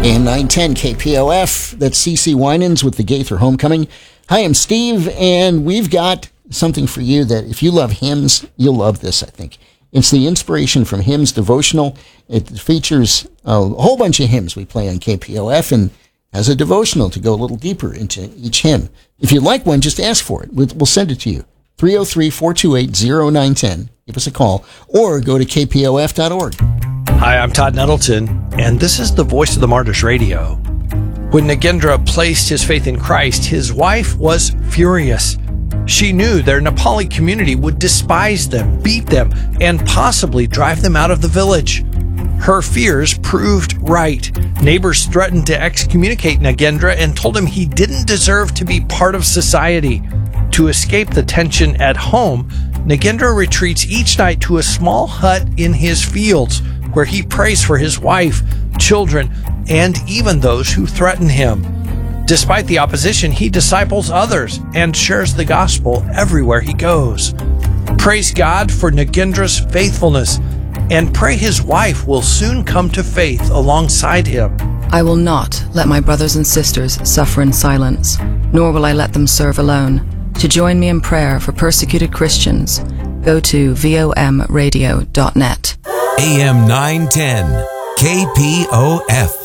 AM 910 KPOF, that's CC Winans with the Gaither Homecoming. Hi, I'm Steve, and we've got something for you that if you love hymns, you'll love this, I think. It's the Inspiration from Hymns devotional. It features a whole bunch of hymns we play on KPOF and has a devotional to go a little deeper into each hymn. If you'd like one, just ask for it. We'll send it to you. 303-428-0910. Give us a call or go to kpof.org. Hi, I'm Todd Nettleton, and this is the Voice of the Martyrs Radio. When Nagendra placed his faith in Christ, his wife was furious. She knew their Nepali community would despise them, beat them, and possibly drive them out of the village. Her fears proved right. Neighbors threatened to excommunicate Nagendra and told him he didn't deserve to be part of society. To escape the tension at home, Nagendra retreats each night to a small hut in his fields, where he prays for his wife, children, and even those who threaten him. Despite the opposition, he disciples others and shares the gospel everywhere he goes. Praise God for Nagendra's faithfulness, and pray his wife will soon come to faith alongside him. I will not let my brothers and sisters suffer in silence, nor will I let them serve alone. To join me in prayer for persecuted Christians, go to vomradio.net. AM 910, KPOF.